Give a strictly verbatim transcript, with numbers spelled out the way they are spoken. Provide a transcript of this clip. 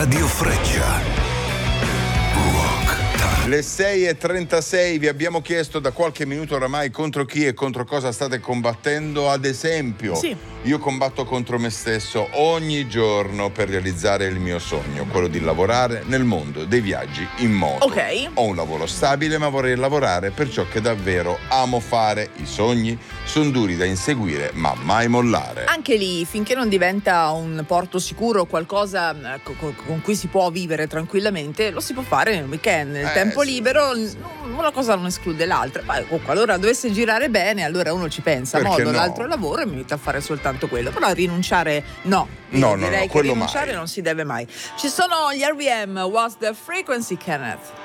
Radio Freccia. Le sei e trentasei, vi abbiamo chiesto da qualche minuto oramai contro chi e contro cosa state combattendo. Ad esempio, sì. io combatto contro me stesso ogni giorno per realizzare il mio sogno, quello di lavorare nel mondo dei viaggi in moto. Ok. Ho un lavoro stabile, ma vorrei lavorare per ciò che davvero amo fare. I sogni sono duri da inseguire, ma mai mollare. Anche lì, finché non diventa un porto sicuro, qualcosa con cui si può vivere tranquillamente, lo si può fare nel weekend, nel Eh, tempo sì, libero. sì, sì. Una cosa non esclude l'altra. Poi qualora dovesse girare bene, allora uno ci pensa, Perché modo no? l'altro lavoro e mi metto a fare soltanto quello. Però rinunciare no. Io No, no, direi no, che quello rinunciare mai. non si deve mai. Ci sono gli R E M, What's the Frequency, Kenneth?